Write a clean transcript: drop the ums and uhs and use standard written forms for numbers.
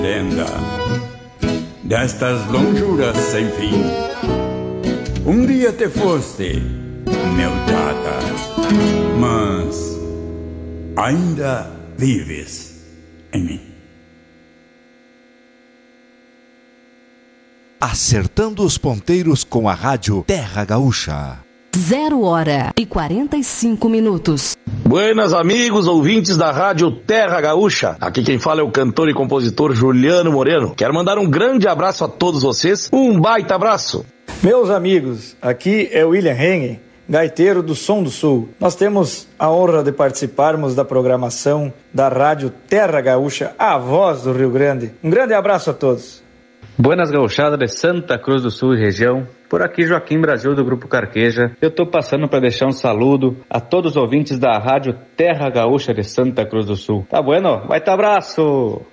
Lenda destas lonjuras sem fim. Um dia te foste, meu tata, mas ainda vives em mim. Acertando os ponteiros com a rádio Terra Gaúcha. 0h45. Buenas amigos, ouvintes da rádio Terra Gaúcha. Aqui quem fala é o cantor e compositor Juliano Moreno. Quero mandar um grande abraço a todos vocês, um baita abraço. Meus amigos, aqui é William Hengen, gaiteiro do Som do Sul. Nós temos a honra de participarmos da programação da rádio Terra Gaúcha, a voz do Rio Grande. Um grande abraço a todos. Buenas gauchadas de Santa Cruz do Sul e região. Por aqui Joaquim Brasil do Grupo Carqueja. Eu tô passando para deixar um saludo a todos os ouvintes da rádio Terra Gaúcha de Santa Cruz do Sul. Tá bueno? Vai tá abraço!